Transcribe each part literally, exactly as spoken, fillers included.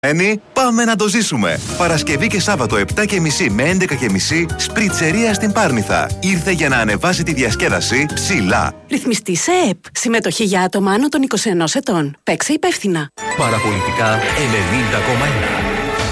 Πάμε να το ζήσουμε. Παρασκευή και Σάββατο επτά και μισή με έντεκα και μισή Σπριτσερία στην Πάρνηθα. Ήρθε για να ανεβάσει τη διασκέδαση ψηλά. Ρυθμιστή σε ΕΕΠ. Συμμετοχή για άτομα άνω των είκοσι ενός ετών. Παίξε υπεύθυνα. Παραπολιτικά ενενήντα κόμμα ένα.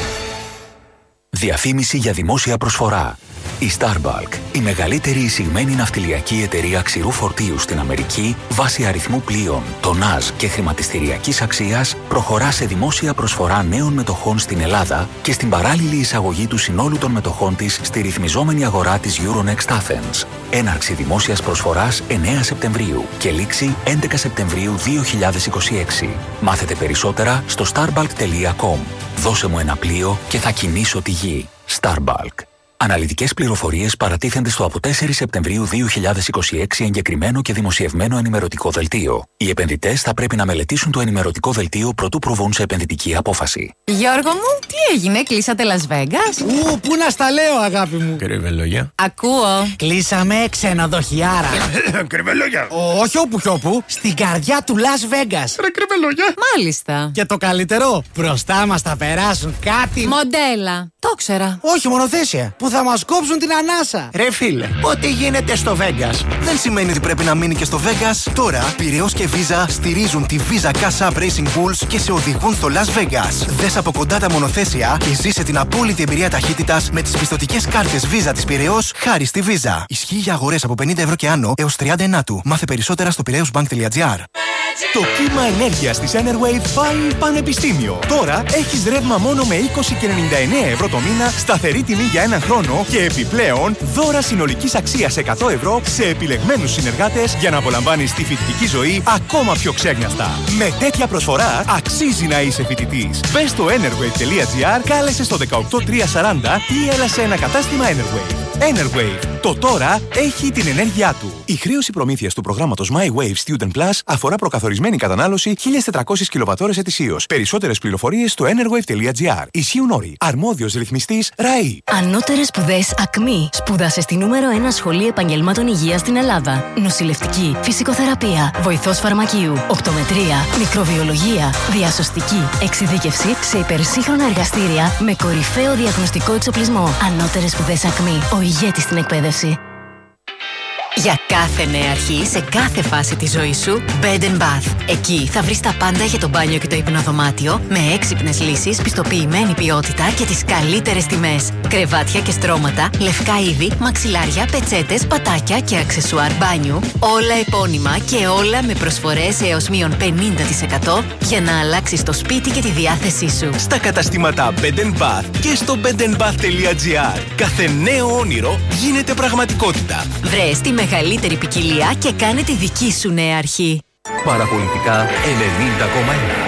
Διαφήμιση για δημόσια προσφορά. Η Starbuck, η μεγαλύτερη εισηγμένη ναυτιλιακή εταιρεία ξηρού φορτίου στην Αμερική, βάσει αριθμού πλοίων, τονάζ και χρηματιστηριακής αξίας, προχωρά σε δημόσια προσφορά νέων μετοχών στην Ελλάδα και στην παράλληλη εισαγωγή του συνόλου των μετοχών της στη ρυθμιζόμενη αγορά της Euronext Athens. Έναρξη δημόσιας προσφοράς εννέα Σεπτεμβρίου και λήξη έντεκα Σεπτεμβρίου δύο χιλιάδες είκοσι έξι. Μάθετε περισσότερα στο starbuck τελεία com. Δώσε μου ένα πλοίο και θα κινήσω τη γη. Starbuck. Αναλυτικές πληροφορίες παρατίθενται στο από τέσσερις Σεπτεμβρίου δύο χιλιάδες είκοσι έξι εγκεκριμένο και δημοσιευμένο ενημερωτικό δελτίο. Οι επενδυτές θα πρέπει να μελετήσουν το ενημερωτικό δελτίο προτού προβούν σε επενδυτική απόφαση. Γιώργο μου, τι έγινε, κλείσατε Las Vegas? Ου, πού να στα λέω, αγάπη μου. Κρυβελόγια. Ακούω. Κλείσαμε ξενοδοχιάρα. Κρυβελόγια. Όχι όπου κι όπου, στην καρδιά του Las Vegas. Ρε κρυβελόγια. Μάλιστα. Και το καλύτερο, μπροστά μας θα περάσουν κάτι. Μοντέλα. Το ξέρα. Όχι, μονοθέσια. Που θα μας κόψουν την ανάσα. Ρε φίλε, ό,τι γίνεται στο Vegas δεν σημαίνει ότι πρέπει να μείνει και στο Vegas. Τώρα, Πειραιώς και Visa στηρίζουν τη Visa Cash App Racing Bulls και σε οδηγούν στο Las Vegas. Δες από κοντά τα μονοθέσια και ζήσε την απόλυτη εμπειρία ταχύτητας με τις πιστωτικές κάρτες Visa της Πειραιώς χάρη στη Visa. Ισχύει για αγορές από πενήντα ευρώ και άνω έως τριάντα ενάτου. Μάθε περισσότερα στο πειραιώσbank τελεία gr. Το κύμα ενέργειας της Enerwave πάει πανεπιστήμιο. Τώρα έχεις ρεύμα μόνο με είκοσι και ενενήντα εννέα ευρώ το μήνα, σταθερή τιμή για έναν χρόνο και επιπλέον δώρα συνολικής αξίας εκατό ευρώ σε επιλεγμένους συνεργάτες για να απολαμβάνεις τη φοιτητική ζωή ακόμα πιο ξέγνιαστα. Με τέτοια προσφορά αξίζει να είσαι φοιτητής. Μπες στο enerwave τελεία gr, κάλεσε στο δεκαοκτώ τριακόσια σαράντα ή έλα σε ένα κατάστημα Enerwave. Enerwave. Το τώρα έχει την ενέργειά του. Η χρέωση προμήθειας του προγράμματος MyWave Student Plus αφορά προκαθορισμένη κατανάλωση χίλιες τετρακόσιες κιλοβατώρες ετησίως. Περισσότερες πληροφορίες στο enerwave τελεία gr. Ισχύουν όροι. Αρμόδιος ρυθμιστής ΡΑΗ. Ανώτερες σπουδές ΑΚΜΗ. Σπούδασε στη νούμερο ένα σχολή επαγγελμάτων υγείας στην Ελλάδα. Νοσηλευτική, φυσικοθεραπεία, βοηθός φαρμακείου, οπτομετρία, μικροβιολογία, διασωστική, εξειδίκευση σε υπερσύγχρονα εργαστήρια με κορυφαίο διαγνωστικό εξοπλισμό. Ανώτερες σπουδές ΑΚΜΗ. Ο ηγέτης στην εκπαίδευση. Για κάθε νέα αρχή, σε κάθε φάση της ζωής σου, Bed and Bath. Εκεί θα βρεις τα πάντα για το μπάνιο και το υπνοδωμάτιο, με έξυπνες λύσεις, πιστοποιημένη ποιότητα και τις καλύτερες τιμές. Κρεβάτια και στρώματα, λευκά είδη, μαξιλάρια, πετσέτες, πατάκια και αξεσουάρ μπάνιου. Όλα επώνυμα και όλα με προσφορές έως μείον πενήντα τοις εκατό για να αλλάξεις το σπίτι και τη διάθεσή σου. Στα καταστήματα Bed and Bath και στο bed and bath τελεία gr. Κάθε νέο όνειρο γίνεται πραγματικότητα. Βρες τη μεγαλύτερη ποικιλία και κάνε τη δική σου νέα αρχή. Παραπολιτικά ενενήντα κόμμα ένα.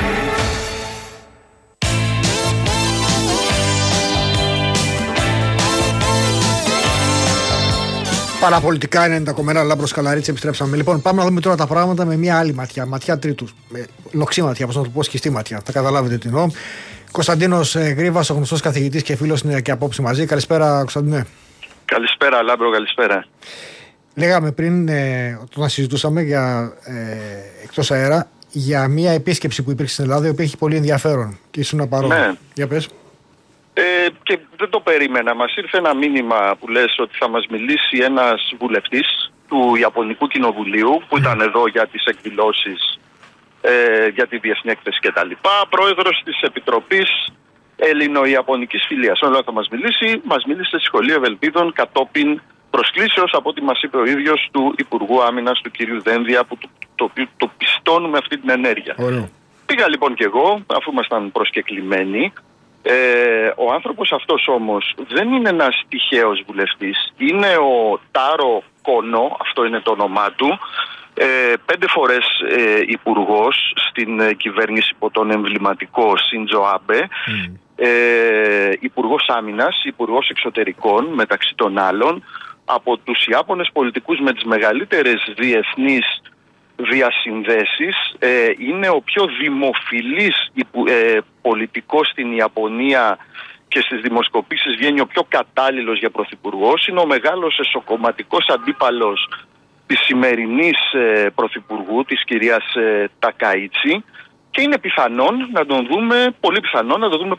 Παραπολιτικά ενενήντα κόμμα ένα, Λάμπρος Καλαρίτσι, επιστρέψαμε. Λοιπόν, πάμε να δούμε τώρα τα πράγματα με μια άλλη ματιά. Ματιά τρίτου. Με λοξή ματιά, πώς να το πω, σκιστή ματιά. Θα καταλάβετε τι εννοώ. Κωνσταντίνος Γρίβας, ο γνωστός καθηγητής και φίλος, είναι και απόψη μαζί. Καλησπέρα, Κωνσταντίνε. Καλησπέρα, Λάμπρο, καλησπέρα. Λέγαμε πριν, ε, όταν συζητούσαμε για, ε, εκτός αέρα, για μια επίσκεψη που υπήρξε στην Ελλάδα, η οποία έχει πολύ ενδιαφέρον και ήσουν παρόν. Ναι. Για πες. Ε, και δεν το περίμενα. Μας ήρθε ένα μήνυμα που λες ότι θα μας μιλήσει ένας βουλευτής του Ιαπωνικού Κοινοβουλίου που ήταν εδώ για τις εκδηλώσεις ε, για τη διεθνή έκθεση κτλ. Πρόεδρος της Επιτροπής Ελληνο-Ιαπωνικής Φιλίας. Όλα θα μας μιλήσει. Μας μίλησε στη Σχολή Ευελπίδων κατόπιν προσκλήσεως, από ό,τι μας είπε ο ίδιος, του Υπουργού Άμυνας του κ. Δένδια, που το, το οποίο το, το πιστώνουμε αυτή την ενέργεια. Ωραίο. Πήγα λοιπόν κι εγώ, αφού ήμασταν προσκεκλημένοι. Ε, ο άνθρωπος αυτός όμως δεν είναι ένας τυχαίος βουλευτής. Είναι ο Τάρο Κόνο, αυτό είναι το όνομά του. Ε, πέντε φορές ε, υπουργός στην ε, κυβέρνηση υπό τον εμβληματικό Σίντζο Άμπε. Mm. Ε, υπουργός Άμυνας, υπουργός Εξωτερικών, μεταξύ των άλλων, από τους Ιάπωνες πολιτικούς με τις μεγαλύτερες διεθνείς διασυνδέσεις. Ε, είναι ο πιο δημοφιλής υπου, ε, πολιτικός στην Ιαπωνία και στις δημοσκοπήσεις βγαίνει ο πιο κατάλληλος για πρωθυπουργός. Είναι ο μεγάλος εσωκομματικός αντίπαλος της σημερινής ε, πρωθυπουργού, της κυρίας ε, Τακαΐτσι. και είναι πιθανόν να τον δούμε, πολύ πιθανόν να τον δούμε